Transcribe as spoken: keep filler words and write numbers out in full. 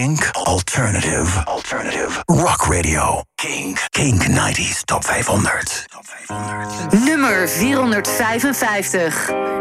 Kink Alternative. Alternative Rock Radio. Kink. Kink nineties Top vijfhonderd. Top vijfhonderd. Nummer vierhonderdvijfenvijftig.